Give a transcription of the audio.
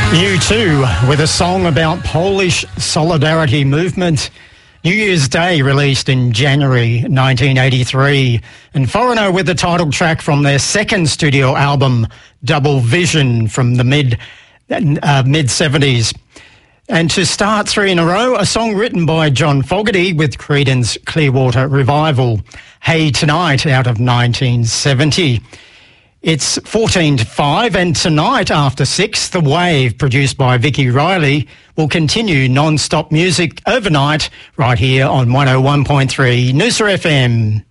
U2 with a song about Polish solidarity movement. New Year's Day released in January 1983. And Foreigner with the title track from their second studio album, Double Vision, from the mid-70s. And to start three in a row, a song written by John Fogerty with Creedence Clearwater Revival, Hey Tonight, out of 1970. It's 14 to 5, and tonight after 6, The Wave, produced by Vicky Riley, will continue non-stop music overnight right here on 101.3 Noosa FM.